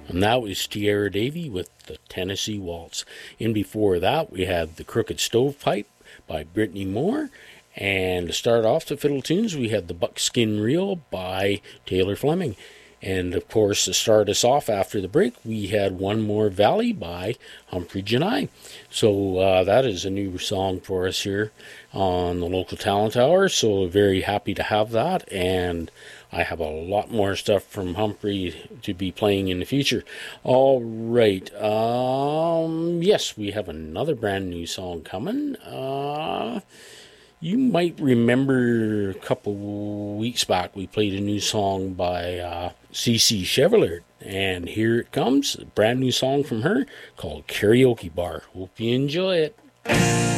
And that was Tierra Davy with the Tennessee Waltz. And before that, we had The Crooked Stovepipe by Brittany Moore. And to start off the fiddle tunes, we had The Buckskin Reel by Taylor Fleming. And of course, to start us off after the break, we had One More Valley by Humphrey Janai. So that is a new song for us here on the Local Talent Hour. So very happy to have that. And I have a lot more stuff from Humphrey to be playing in the future. All right. Yes, we have another brand new song coming. You might remember a couple weeks back we played a new song by CC Chevalier, and here it comes, a brand new song from her called Karaoke Bar. Hope you enjoy it.